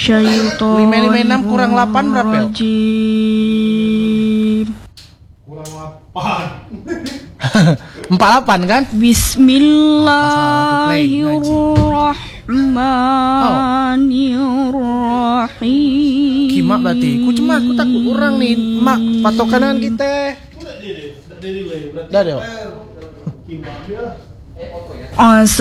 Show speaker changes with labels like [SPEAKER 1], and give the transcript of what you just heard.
[SPEAKER 1] minasyaitonir
[SPEAKER 2] 5 kurang 8 berapa ya?
[SPEAKER 1] rajim.
[SPEAKER 3] Kurang 8.
[SPEAKER 2] 48 kan?
[SPEAKER 1] Bismillahirrahmanirrahim.
[SPEAKER 2] Kimak berarti. Aku takut orang nih. Mak, patokan kita. Dah deh.
[SPEAKER 3] Kimak dia.